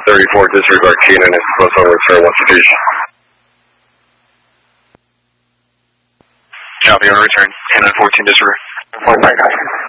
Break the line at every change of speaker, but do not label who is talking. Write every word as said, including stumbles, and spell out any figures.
thirty-four, disregard Keenan and close over return once a piece.
Copy on return, ten nine fourteen disregard.
Point back, guys.